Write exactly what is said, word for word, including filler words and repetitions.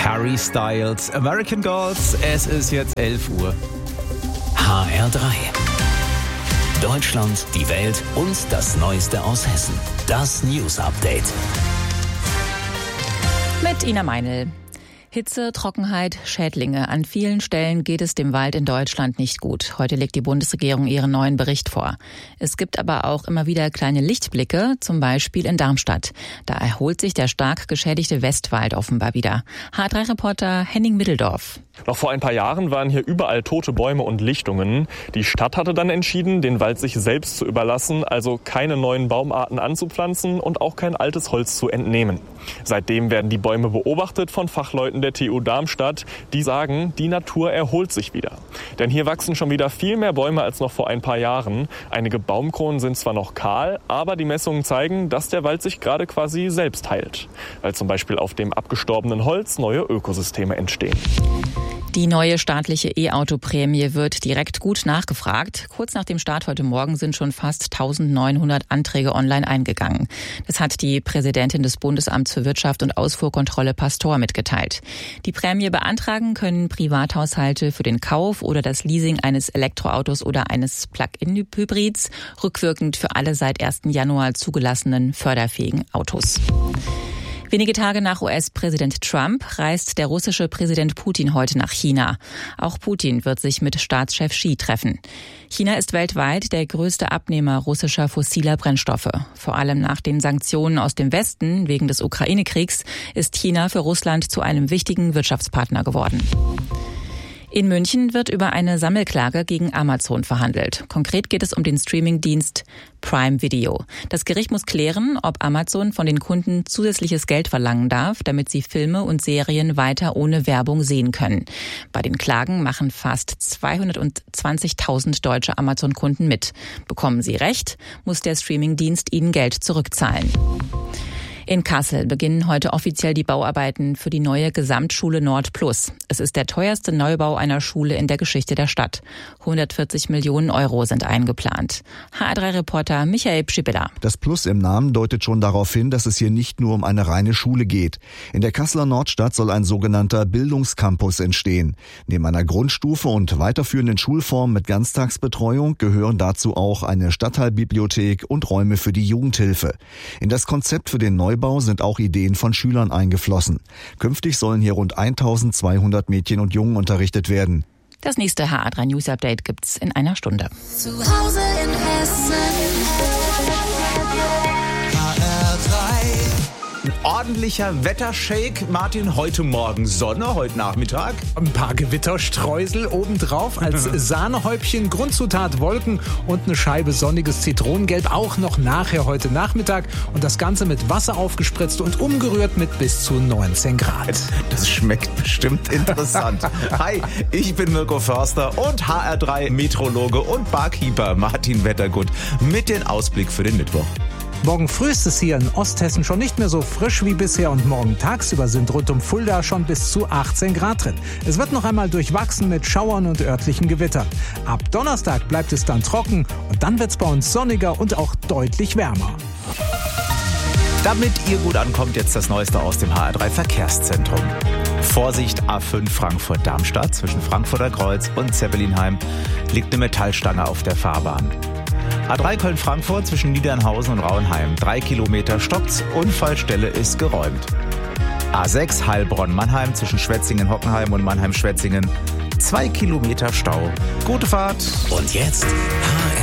Harry Styles, American Gods. Es ist jetzt elf Uhr. H R drei. Deutschland, die Welt und das Neueste aus Hessen. Das News Update. Mit Ina Meinl. Hitze, Trockenheit, Schädlinge. An vielen Stellen geht es dem Wald in Deutschland nicht gut. Heute legt die Bundesregierung ihren neuen Bericht vor. Es gibt aber auch immer wieder kleine Lichtblicke, zum Beispiel in Darmstadt. Da erholt sich der stark geschädigte Westwald offenbar wieder. H drei Reporter Henning Middeldorf. Noch vor ein paar Jahren waren hier überall tote Bäume und Lichtungen. Die Stadt hatte dann entschieden, den Wald sich selbst zu überlassen, also keine neuen Baumarten anzupflanzen und auch kein altes Holz zu entnehmen. Seitdem werden die Bäume beobachtet von Fachleuten der T U Darmstadt, die sagen, die Natur erholt sich wieder. Denn hier wachsen schon wieder viel mehr Bäume als noch vor ein paar Jahren. Einige Baumkronen sind zwar noch kahl, aber die Messungen zeigen, dass der Wald sich gerade quasi selbst heilt. Weil zum Beispiel auf dem abgestorbenen Holz neue Ökosysteme entstehen. Die neue staatliche E-Auto-Prämie wird direkt gut nachgefragt. Kurz nach dem Start heute Morgen sind schon fast eintausendneunhundert Anträge online eingegangen. Das hat die Präsidentin des Bundesamts für Wirtschaft und Ausfuhrkontrolle Pastor mitgeteilt. Die Prämie beantragen können Privathaushalte für den Kauf oder das Leasing eines Elektroautos oder eines Plug-in-Hybrids, rückwirkend für alle seit ersten Januar zugelassenen förderfähigen Autos. Wenige Tage nach U S-Präsident Trump reist der russische Präsident Putin heute nach China. Auch Putin wird sich mit Staatschef Xi treffen. China ist weltweit der größte Abnehmer russischer fossiler Brennstoffe. Vor allem nach den Sanktionen aus dem Westen wegen des Ukraine-Kriegs ist China für Russland zu einem wichtigen Wirtschaftspartner geworden. In München wird über eine Sammelklage gegen Amazon verhandelt. Konkret geht es um den Streamingdienst Prime Video. Das Gericht muss klären, ob Amazon von den Kunden zusätzliches Geld verlangen darf, damit sie Filme und Serien weiter ohne Werbung sehen können. Bei den Klagen machen fast zweihundertzwanzigtausend deutsche Amazon-Kunden mit. Bekommen sie Recht, muss der Streamingdienst ihnen Geld zurückzahlen. In Kassel beginnen heute offiziell die Bauarbeiten für die neue Gesamtschule Nord Plus. Es ist der teuerste Neubau einer Schule in der Geschichte der Stadt. hundertvierzig Millionen Euro sind eingeplant. H R drei Reporter Michael Pschibilla. Das Plus im Namen deutet schon darauf hin, dass es hier nicht nur um eine reine Schule geht. In der Kasseler Nordstadt soll ein sogenannter Bildungscampus entstehen. Neben einer Grundstufe und weiterführenden Schulformen mit Ganztagsbetreuung gehören dazu auch eine Stadtteilbibliothek und Räume für die Jugendhilfe. In das Konzept für den Neubau sind auch Ideen von Schülern eingeflossen. Künftig sollen hier rund eintausendzweihundert Mädchen und Jungen unterrichtet werden. Das nächste H R drei News Update gibt's in einer Stunde. Zu Hause in Hessen. H R drei. Ein ordentlicher Wettershake. Martin, heute Morgen Sonne, heute Nachmittag. Ein paar Gewitterstreusel obendrauf als Sahnehäubchen, Grundzutat Wolken und eine Scheibe sonniges Zitronengelb. Auch noch nachher heute Nachmittag. Und das Ganze mit Wasser aufgespritzt und umgerührt mit bis zu neunzehn Grad. Das schmeckt bestimmt interessant. Hi, ich bin Mirko Förster und H R drei Meteorologe und Barkeeper Martin Wettergut mit dem Ausblick für den Mittwoch. Morgen früh ist es hier in Osthessen schon nicht mehr so frisch wie bisher und morgen tagsüber sind rund um Fulda schon bis zu achtzehn Grad drin. Es wird noch einmal durchwachsen mit Schauern und örtlichen Gewittern. Ab Donnerstag bleibt es dann trocken und dann wird es bei uns sonniger und auch deutlich wärmer. Damit ihr gut ankommt, jetzt das Neueste aus dem H R drei Verkehrszentrum. Vorsicht, A fünf Frankfurt-Darmstadt zwischen Frankfurter Kreuz und Zeppelinheim liegt eine Metallstange auf der Fahrbahn. A drei Köln-Frankfurt zwischen Niedernhausen und Rauenheim. Drei Kilometer stoppt, Unfallstelle ist geräumt. A sechs Heilbronn-Mannheim zwischen Schwetzingen-Hockenheim und Mannheim-Schwetzingen. Zwei Kilometer Stau. Gute Fahrt. Und jetzt H R